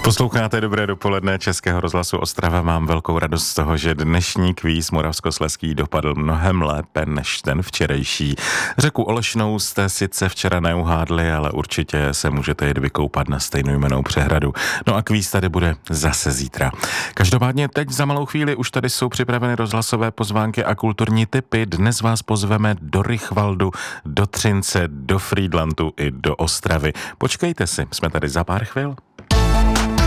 Posloucháte Dobré dopoledne Českého rozhlasu Ostrava. Mám velkou radost z toho, že dnešní kvíz Moravskoslezský dopadl mnohem lépe než ten včerejší. Řeku Olešnou jste sice včera neuhádli, ale určitě se můžete jít vykoupat na stejnojmennou přehradu. No a kvíz tady bude zase zítra. Každopádně teď za malou chvíli už tady jsou připraveny rozhlasové pozvánky a kulturní tipy. Dnes vás pozveme do Rychvaldu, do Třince, do Frýdlantu i do Ostravy. Počkejte si, jsme tady za pár chvil.